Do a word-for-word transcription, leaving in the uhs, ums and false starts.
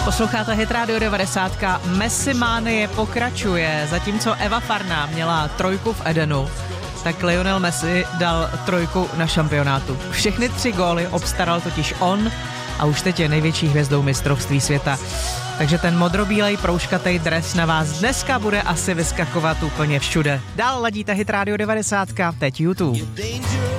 Posloucháte Hit Radio devadesát. Messi mánie pokračuje. Zatímco Eva Farná měla trojku v Edenu, tak Lionel Messi dal trojku na šampionátu. Všechny tři góly obstaral totiž on a už teď je největší hvězdou mistrovství světa. Takže ten modrobílej proužkatej dres na vás dneska bude asi vyskakovat úplně všude. Dál ladíte Hit Radio devadesát, teď YouTube.